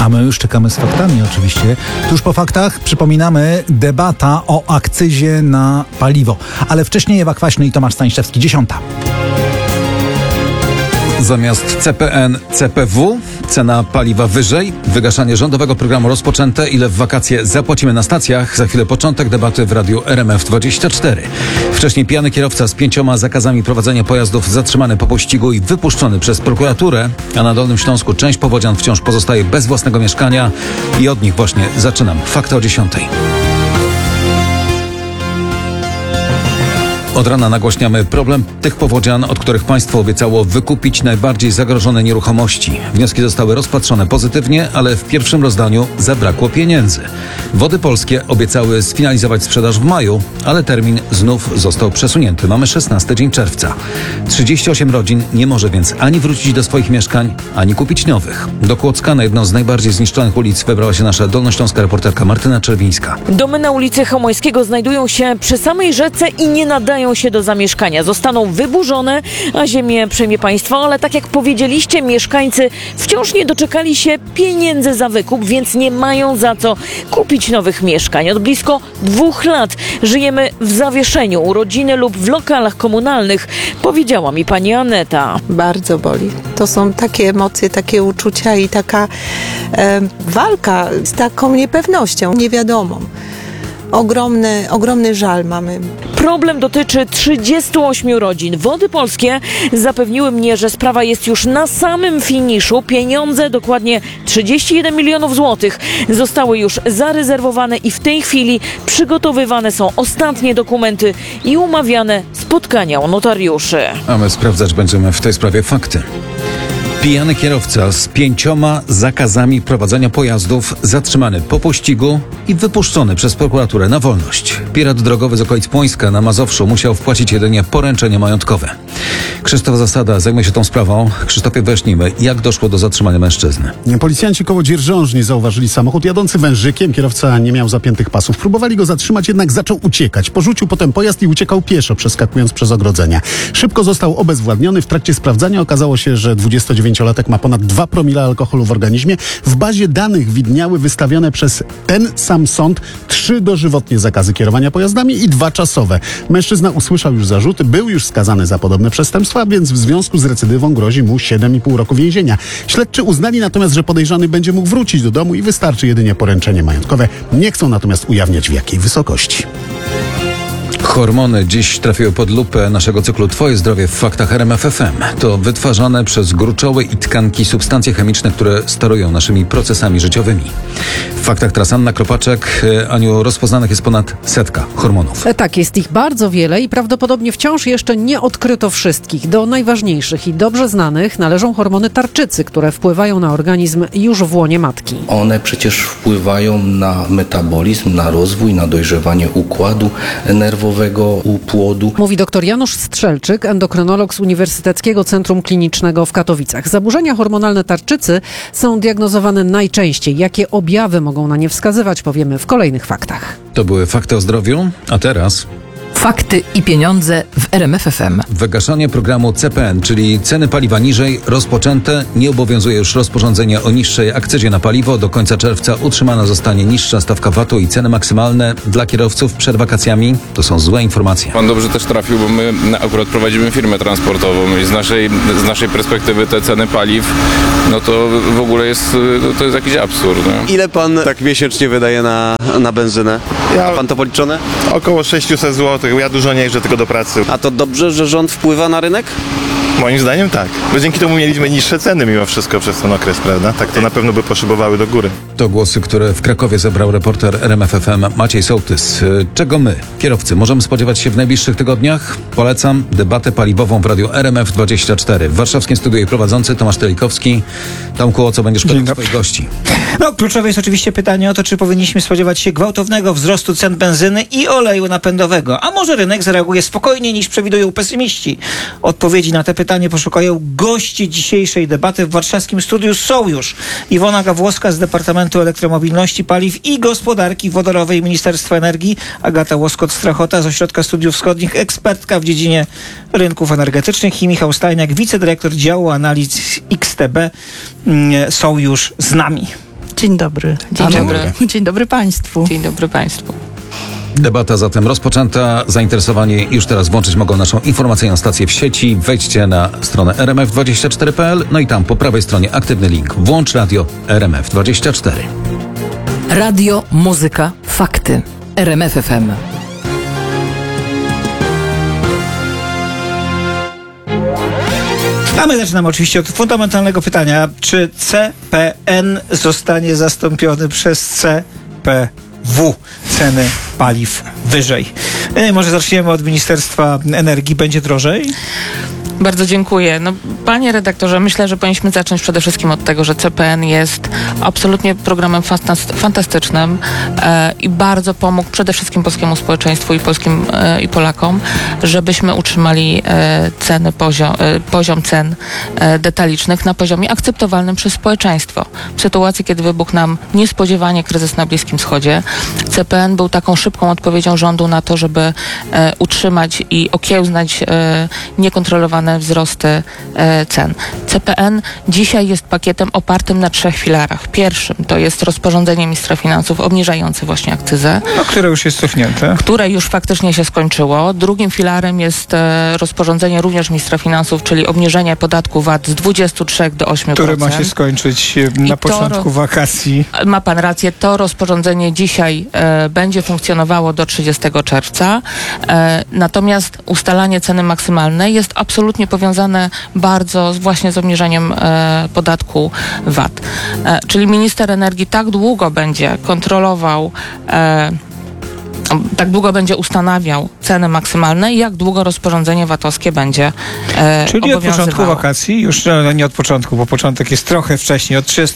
A my już czekamy z faktami oczywiście. Tuż po faktach przypominamy debata o akcyzie na paliwo. Ale wcześniej Ewa Kwaśny i Tomasz Staniszewski, 10. Zamiast CPN, CPW, cena paliwa wyżej, wygaszanie rządowego programu rozpoczęte, ile w wakacje zapłacimy na stacjach. Za chwilę początek debaty w radiu RMF24. Wcześniej pijany kierowca z 5 zakazami prowadzenia pojazdów zatrzymany po pościgu i wypuszczony przez prokuraturę, a na Dolnym Śląsku część powodzian wciąż pozostaje bez własnego mieszkania i od nich właśnie zaczynam. Fakty o 10. Od rana nagłaśniamy problem tych powodzian, od których państwo obiecało wykupić najbardziej zagrożone nieruchomości. Wnioski zostały rozpatrzone pozytywnie, ale w pierwszym rozdaniu zabrakło pieniędzy. Wody Polskie obiecały sfinalizować sprzedaż w maju, ale termin znów został przesunięty. Mamy 16 dzień czerwca. 38 rodzin nie może więc ani wrócić do swoich mieszkań, ani kupić nowych. Do Kłodzka, na jedną z najbardziej zniszczonych ulic, wybrała się nasza dolnośląska reporterka Martyna Czerwińska. Domy na ulicy Chełmońskiego znajdują się przy samej rzece i nie nadają się do zamieszkania. Zostaną wyburzone, a ziemię przejmie państwo, ale tak jak powiedzieliście, mieszkańcy wciąż nie doczekali się pieniędzy za wykup, więc nie mają za co kupić nowych mieszkań. Od blisko 2 lat żyjemy w zawieszeniu u rodziny lub w lokalach komunalnych, powiedziała mi pani Aneta. Bardzo boli. To są takie emocje, takie uczucia i taka walka z taką niepewnością, niewiadomą. Ogromny żal mamy. Problem dotyczy 38 rodzin. Wody Polskie zapewniły mnie, że sprawa jest już na samym finiszu. Pieniądze, dokładnie 31 milionów złotych, zostały już zarezerwowane i w tej chwili przygotowywane są ostatnie dokumenty i umawiane spotkania u notariuszy. A my sprawdzać będziemy w tej sprawie fakty. Pijany kierowca z 5 zakazami prowadzenia pojazdów zatrzymany po pościgu i wypuszczony przez prokuraturę na wolność. Pirat drogowy z okolic Płońska na Mazowszu musiał wpłacić jedynie poręczenie majątkowe. Krzysztof Zasada zajmuje się tą sprawą. Krzysztofie, wyjaśnijmy, jak doszło do zatrzymania mężczyzny. Policjanci koło Dzierżążni zauważyli samochód jadący wężykiem. Kierowca nie miał zapiętych pasów. Próbowali go zatrzymać, jednak zaczął uciekać. Porzucił potem pojazd i uciekał pieszo, przeskakując przez ogrodzenia. Szybko został obezwładniony. W trakcie sprawdzania okazało się, że 29-latek ma ponad 2 promile alkoholu w organizmie. W bazie danych widniały wystawione przez ten sam sąd 3 dożywotnie zakazy kierowania pojazdami i 2 czasowe. Mężczyzna usłyszał już zarzuty, był już skazany za podobne przestępstwa, więc w związku z recydywą grozi mu 7,5 roku więzienia. Śledczy uznali natomiast, że podejrzany będzie mógł wrócić do domu i wystarczy jedynie poręczenie majątkowe. Nie chcą natomiast ujawniać, w jakiej wysokości. Hormony dziś trafiły pod lupę naszego cyklu Twoje zdrowie w faktach RMF FM. To wytwarzane przez gruczoły i tkanki substancje chemiczne, które sterują naszymi procesami życiowymi. W faktach teraz Anna Kropaczek. Aniu, rozpoznanych jest ponad 100 hormonów. Tak, jest ich bardzo wiele i prawdopodobnie wciąż jeszcze nie odkryto wszystkich. Do najważniejszych i dobrze znanych należą hormony tarczycy, które wpływają na organizm już w łonie matki. One przecież wpływają na metabolizm, na rozwój, na dojrzewanie układu nerwowego u płodu. Mówi dr Janusz Strzelczyk, endokrynolog z Uniwersyteckiego Centrum Klinicznego w Katowicach. Zaburzenia hormonalne tarczycy są diagnozowane najczęściej. Jakie objawy mogą na nie wskazywać, powiemy w kolejnych faktach. To były fakty o zdrowiu, a teraz... Fakty i pieniądze w RMF FM. Wygaszanie programu CPN, czyli ceny paliwa niżej, rozpoczęte. Nie obowiązuje już rozporządzenie o niższej akcyzie na paliwo. Do końca czerwca utrzymana zostanie niższa stawka VAT-u i ceny maksymalne dla kierowców przed wakacjami. To są złe informacje. Pan dobrze też trafił, bo my akurat prowadzimy firmę transportową i z naszej perspektywy te ceny paliw, no to w ogóle jest jakiś absurd. Nie? Ile pan tak miesięcznie wydaje na benzynę? Ma pan to policzone? Około 600 zł. Ja dużo nie jeżdżę tylko do pracy. A to dobrze, że rząd wpływa na rynek? Moim zdaniem tak. Bo dzięki temu mieliśmy niższe ceny mimo wszystko przez ten okres, prawda? Tak to na pewno by poszybowały do góry. To głosy, które w Krakowie zebrał reporter RMF FM Maciej Sołtys. Czego my, kierowcy, możemy spodziewać się w najbliższych tygodniach? Polecam debatę paliwową w radiu RMF24. W warszawskim studiu jej prowadzący Tomasz Telikowski. Tomku, o co będziesz pytał swoich gości? No, kluczowe jest oczywiście pytanie o to, czy powinniśmy spodziewać się gwałtownego wzrostu cen benzyny i oleju napędowego. A może rynek zareaguje spokojniej niż przewidują pesymiści? Odpowiedzi na te pytanie poszukają gości dzisiejszej debaty. W warszawskim studiu są już Iwona Gawłowska z Departamentu Elektromobilności, Paliw i Gospodarki Wodorowej Ministerstwa Energii, Agata Łoskot-Strachota z Ośrodka Studiów Wschodnich, ekspertka w dziedzinie rynków energetycznych, i Michał Stajniak, wicedyrektor działu analiz XTB, są już z nami. Dzień dobry. Dzień dobry. Dzień dobry Państwu. Dzień dobry Państwu. Debata zatem rozpoczęta. Zainteresowani już teraz włączyć mogą naszą informacyjną stację w sieci. Wejdźcie na stronę rmf24.pl, no i tam po prawej stronie aktywny link. Włącz radio RMF24. Radio, muzyka, fakty. RMF FM. A my zaczynamy oczywiście od fundamentalnego pytania. Czy CPN zostanie zastąpiony przez CPW? Ceny paliw wyżej. Może zaczniemy od Ministerstwa Energii. Będzie drożej? Bardzo dziękuję. No, panie redaktorze, myślę, że powinniśmy zacząć przede wszystkim od tego, że CPN jest absolutnie programem fantastycznym i bardzo pomógł przede wszystkim polskiemu społeczeństwu i polskim i Polakom, żebyśmy utrzymali poziom cen detalicznych na poziomie akceptowalnym przez społeczeństwo. W sytuacji, kiedy wybuchł nam niespodziewanie kryzys na Bliskim Wschodzie, CPN był taką szybką odpowiedzią rządu na to, żeby utrzymać i okiełznać niekontrolowane wzrosty cen. CPN dzisiaj jest pakietem opartym na 3 filarach. Pierwszym to jest rozporządzenie ministra finansów obniżające właśnie akcyzę. Które już jest cofnięte. Które już faktycznie się skończyło. Drugim filarem jest rozporządzenie również ministra finansów, czyli obniżenie podatku VAT z 23 do 8%. Które ma się skończyć na początku wakacji. Ma pan rację, to rozporządzenie dzisiaj będzie funkcjonowało do 30 czerwca. Natomiast ustalanie ceny maksymalnej jest absolutnie powiązane bardzo właśnie z obniżeniem podatku VAT. Czyli minister energii tak długo będzie kontrolował, tak długo będzie ustanawiał ceny maksymalne, jak długo rozporządzenie VAT-owskie będzie Czyli od początku wakacji, już nie od początku, bo początek jest trochę wcześniej,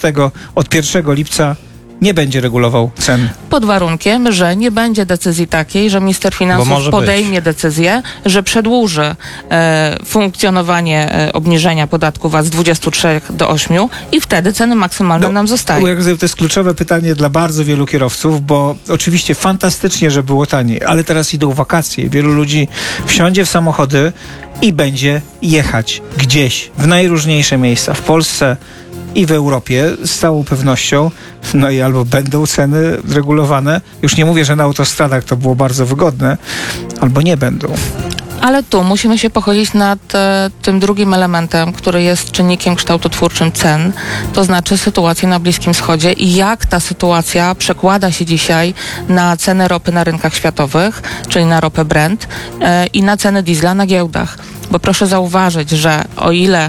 od 1 lipca nie będzie regulował cen. Pod warunkiem, że nie będzie decyzji takiej, że minister finansów podejmie decyzję, że przedłuży funkcjonowanie obniżenia podatku VAT z 23 do 8 i wtedy ceny maksymalne nam zostają. To jest kluczowe pytanie dla bardzo wielu kierowców, bo oczywiście fantastycznie, że było taniej, ale teraz idą wakacje. Wielu ludzi wsiądzie w samochody i będzie jechać gdzieś w najróżniejsze miejsca w Polsce i w Europie z całą pewnością, no i albo będą ceny regulowane, już nie mówię, że na autostradach to było bardzo wygodne, albo nie będą. Ale tu musimy się pochylić nad tym drugim elementem, który jest czynnikiem kształtotwórczym cen, to znaczy sytuacji na Bliskim Wschodzie i jak ta sytuacja przekłada się dzisiaj na ceny ropy na rynkach światowych, czyli na ropę Brent i na ceny diesla na giełdach. Bo proszę zauważyć, że o ile,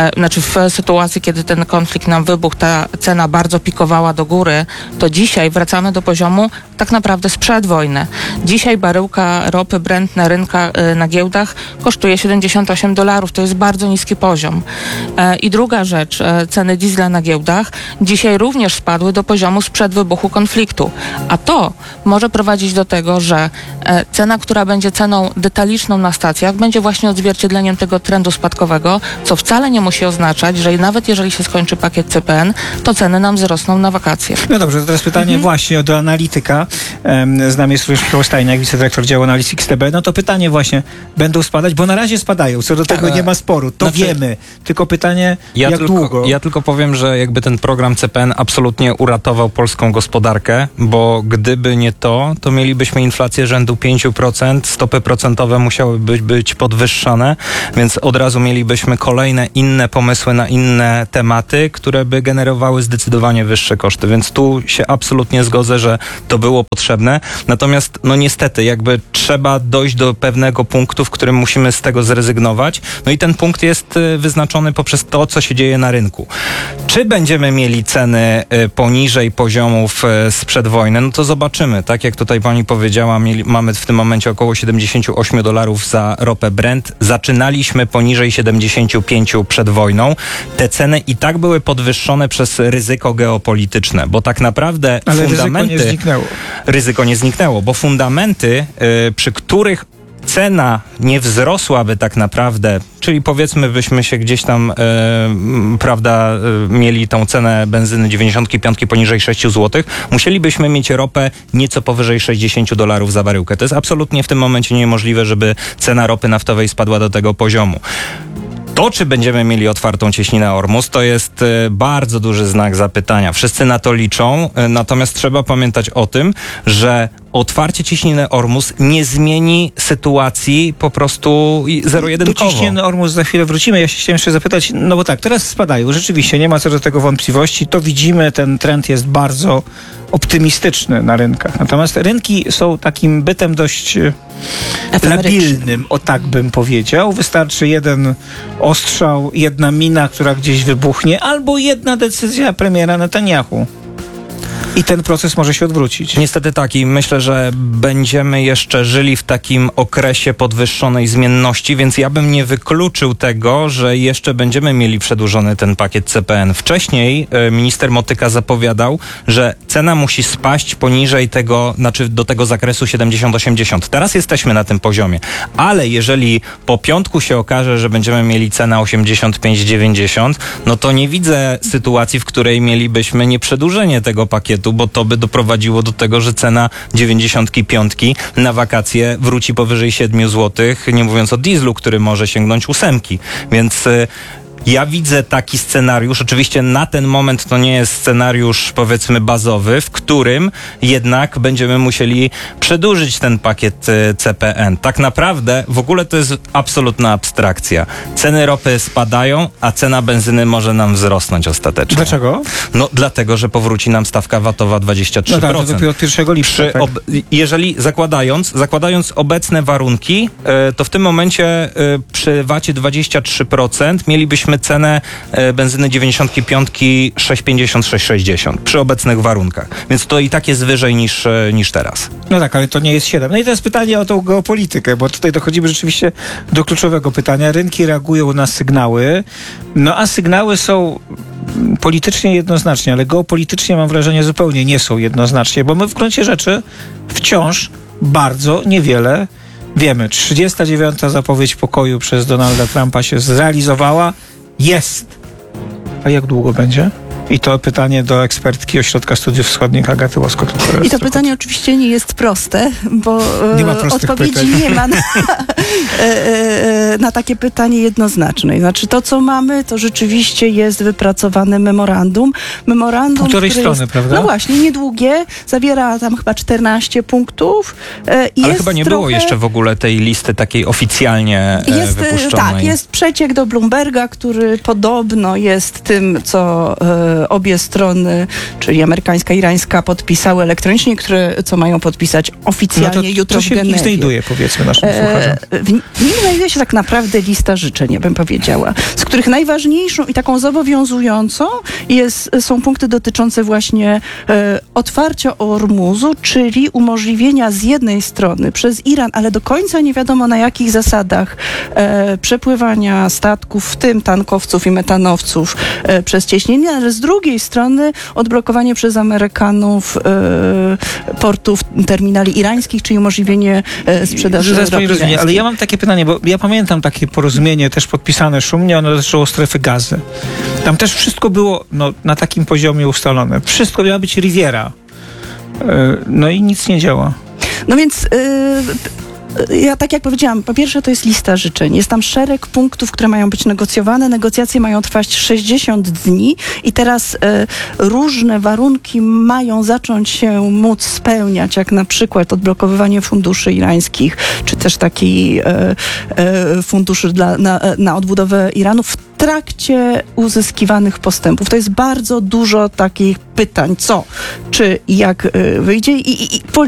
w sytuacji, kiedy ten konflikt nam wybuchł, ta cena bardzo pikowała do góry, to dzisiaj wracamy do poziomu tak naprawdę sprzed wojny. Dzisiaj baryłka ropy Brent na giełdach kosztuje $78. To jest bardzo niski poziom. I druga rzecz, ceny diesla na giełdach dzisiaj również spadły do poziomu sprzed wybuchu konfliktu. A to może prowadzić do tego, że cena, która będzie ceną detaliczną na stacjach, będzie właśnie odzwierciedleniem tego trendu spadkowego, co wcale nie musi oznaczać, że nawet jeżeli się skończy pakiet CPN, to ceny nam wzrosną na wakacje. No dobrze, to teraz pytanie właśnie do analityka. Z nami jest również Michał Stajniak, wicedyrektor działu analiz XTB. No to pytanie właśnie, będą spadać? Bo na razie spadają, co do tego nie ma sporu. To wiemy. Tylko pytanie, jak długo? Ja tylko powiem, że jakby ten program CPN absolutnie uratował polską gospodarkę, bo gdyby nie to mielibyśmy inflację rzędu 5%, stopy procentowe musiałyby być podwyższane, więc od razu mielibyśmy kolejne inne pomysły na inne tematy, które by generowały zdecydowanie wyższe koszty, więc tu się absolutnie zgodzę, że to było potrzebne. Natomiast no niestety jakby trzeba dojść do pewnego punktu, w którym musimy z tego zrezygnować. No i ten punkt jest wyznaczony poprzez to, co się dzieje na rynku. Czy będziemy mieli ceny poniżej poziomów sprzed wojny? No to zobaczymy. Tak jak tutaj pani powiedziała, mamy w tym momencie około $78 za ropę Brent. Zaczynaliśmy poniżej 75 przed wojną. Te ceny i tak były podwyższone przez ryzyko geopolityczne, bo tak naprawdę fundamenty... Ryzyko nie zniknęło, bo fundamenty, przy których cena nie wzrosłaby tak naprawdę, czyli powiedzmy byśmy się gdzieś tam, mieli tą cenę benzyny 95 poniżej 6 zł, musielibyśmy mieć ropę nieco powyżej $60 za baryłkę. To jest absolutnie w tym momencie niemożliwe, żeby cena ropy naftowej spadła do tego poziomu. To, czy będziemy mieli otwartą cieśninę Ormus, to jest bardzo duży znak zapytania. Wszyscy na to liczą, natomiast trzeba pamiętać o tym, że otwarcie cieśniny Ormus nie zmieni sytuacji po prostu zero-jedynkowo. Do cieśniny Ormus za chwilę wrócimy. Ja się chciałem jeszcze zapytać, no bo tak, teraz spadają. Rzeczywiście, nie ma co do tego wątpliwości. To widzimy, ten trend jest bardzo optymistyczny na rynkach. Natomiast rynki są takim bytem dość labilnym, o tak bym powiedział. Wystarczy jeden ostrzał, jedna mina, która gdzieś wybuchnie, albo jedna decyzja premiera Netanyahu. I ten proces może się odwrócić. Niestety tak, i myślę, że będziemy jeszcze żyli w takim okresie podwyższonej zmienności, więc ja bym nie wykluczył tego, że jeszcze będziemy mieli przedłużony ten pakiet CPN. Wcześniej minister Motyka zapowiadał, że cena musi spaść poniżej tego, znaczy do tego zakresu 70-80. Teraz jesteśmy na tym poziomie, ale jeżeli po piątku się okaże, że będziemy mieli cenę 85-90, no to nie widzę sytuacji, w której mielibyśmy nieprzedłużenie tego pakietu, bo to by doprowadziło do tego, że cena 95 na wakacje wróci powyżej 7 zł, nie mówiąc o dieslu, który może sięgnąć 8. Więc ja widzę taki scenariusz, oczywiście na ten moment to nie jest scenariusz powiedzmy bazowy, w którym jednak będziemy musieli przedłużyć ten pakiet CPN. Tak naprawdę w ogóle to jest absolutna abstrakcja. Ceny ropy spadają, a cena benzyny może nam wzrosnąć ostatecznie. Dlaczego? No dlatego, że powróci nam stawka VAT-owa 23%. No tak, to dopiero od 1 lipca. Tak. Jeżeli zakładając obecne warunki, to w tym momencie przy VAT-ie 23% mielibyśmy cenę benzyny 95 6,50-6,60 przy obecnych warunkach. Więc to i tak jest wyżej niż teraz. No tak, ale to nie jest 7. No i teraz pytanie o tą geopolitykę, bo tutaj dochodzimy rzeczywiście do kluczowego pytania. Rynki reagują na sygnały, no a sygnały są politycznie jednoznacznie, ale geopolitycznie mam wrażenie zupełnie nie są jednoznacznie, bo my w gruncie rzeczy wciąż bardzo niewiele wiemy. 39. zapowiedź pokoju przez Donalda Trumpa się zrealizowała. Jest. A jak długo będzie? I to pytanie do ekspertki Ośrodka Studiów Wschodnich Agaty Łoskot. I to pytanie oczywiście nie jest proste, bo nie ma odpowiedzi pytań. nie ma na takie pytanie jednoznacznej. Znaczy to, co mamy, to rzeczywiście jest wypracowane memorandum. Półtorej strony, prawda? No właśnie, niedługie, zawiera tam chyba 14 punktów. Ale chyba nie było jeszcze w ogóle tej listy takiej oficjalnie wypuszczonej. Tak, jest przeciek do Bloomberga, który podobno jest tym, co obie strony, czyli amerykańska i irańska, podpisały elektronicznie, co mają podpisać oficjalnie jutro w Genewie. W nim znajduje, powiedzmy naszym słuchaczom? W nim znajduje się tak naprawdę lista życzeń, ja bym powiedziała, z których najważniejszą i taką zobowiązującą są punkty dotyczące właśnie otwarcia Ormuzu, czyli umożliwienia z jednej strony przez Iran, ale do końca nie wiadomo na jakich zasadach, przepływania statków, w tym tankowców i metanowców przez cieśninę, ale z drugiej strony odblokowanie przez Amerykanów portów, terminali irańskich, czyli umożliwienie sprzedaży ropy irańskiej. Ale ja mam takie pytanie, bo ja pamiętam takie porozumienie też podpisane szumnie, ono dotyczyło strefy Gazy. Tam też wszystko było na takim poziomie ustalone. Wszystko miała być Riviera. No i nic nie działa. No więc ja tak jak powiedziałam, po pierwsze to jest lista życzeń. Jest tam szereg punktów, które mają być negocjowane. Negocjacje mają trwać 60 dni i teraz różne warunki mają zacząć się móc spełniać, jak na przykład odblokowywanie funduszy irańskich, czy też taki funduszy na odbudowę Iranu w trakcie uzyskiwanych postępów. To jest bardzo dużo takich pytań, co, czy, jak wyjdzie i